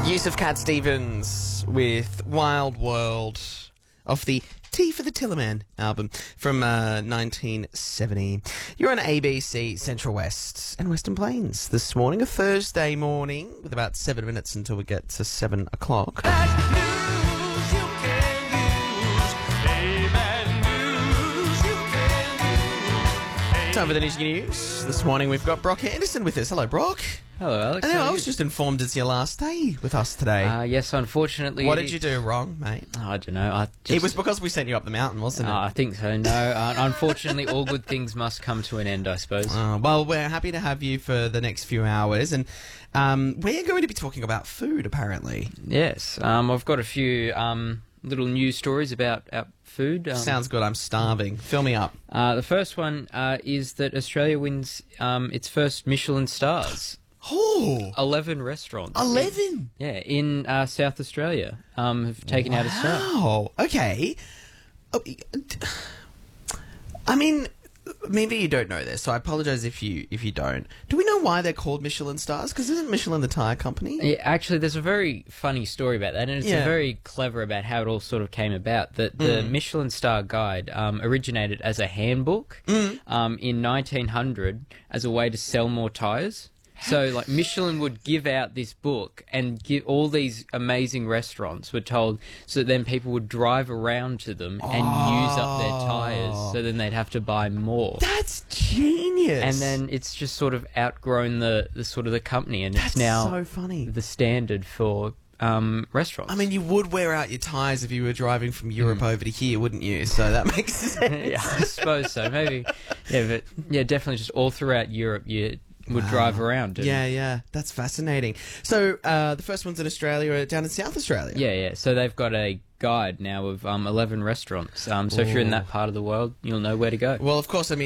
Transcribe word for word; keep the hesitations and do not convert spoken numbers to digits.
Use of Cat Stevens with Wild World off the Tea for the Tillerman album from uh, nineteen seventy. You're on A B C Central West and Western Plains this morning, a Thursday morning with about seven minutes until we get to seven o'clock. Time for the news news. This morning we've got Brock Anderson with us. Hello, Brock. Hello, Alex. I, know, How I are was you? just informed it's your last day with us today. Uh, yes, unfortunately. what it did you is- do wrong, mate? Oh, I don't know. I just, It was because we sent you up the mountain, wasn't it? Uh, I think so. No, uh, unfortunately, all good things must come to an end, I suppose. Uh, well, we're happy to have you for the next few hours, and um, we're going to be talking about food, apparently. Yes, um, I've got a few um, little news stories about our food. Um, Sounds good. I'm starving. Fill me up. Uh, the first one uh, is that Australia wins um, its first Michelin stars. Oh, Eleven restaurants. eleven. Yeah, in uh, South Australia um, have taken out a star. Wow. Okay. Oh, I mean, maybe you don't know this, so I apologise if you if you don't. Do we know why they're called Michelin stars? Because isn't Michelin the tyre company? Yeah, actually, there's a very funny story about that, and it's Yeah. a very clever about how it all sort of came about. That the Mm. Michelin Star Guide um, originated as a handbook Mm. um, in nineteen hundred as a way to sell more tyres. So, like, Michelin would give out this book, and give all these amazing restaurants were told, so that then people would drive around to them and use up their tyres, so then they'd have to buy more. That's genius. And then it's just sort of outgrown the, the sort of the company, and That's it's now so funny. the standard for um, restaurants. I mean, you would wear out your tyres if you were driving from Europe over to here, wouldn't you? So that makes sense. yeah, I suppose so. Maybe, yeah, but yeah, definitely just all throughout Europe, you would Wow. drive around. And, Yeah, yeah, that's fascinating. So uh, the first ones in Australia are down in South Australia. yeah, yeah. So they've got a guide now of um, eleven restaurants. Um, so if you're in that part of the world, you'll know where to go. Well, of course, I mean.